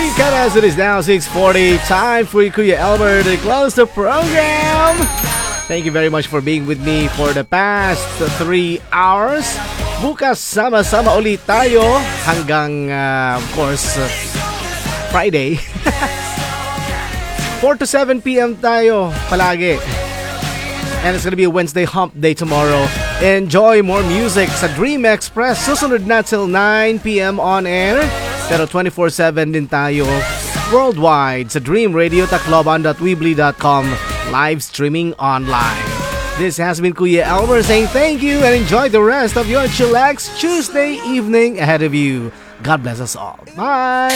Cut as it is now 6:40. Time for Kuya Elmer to close the program. Thank you very much for being with me for the past 3 hours. Bukas sama-sama ulit tayo hanggang of course Friday. 4 to 7 p.m. tayo palagi. And it's gonna be a Wednesday hump day tomorrow. Enjoy more music sa Dream Express. Susunod na till 9 p.m. on air. Pero 24/7 din tayo worldwide sa dreamradiotacloban.weebly.com, live streaming online. This has been Kuya Elmer saying thank you and enjoy the rest of your chillax Tuesday evening ahead of you. God bless us all. Bye!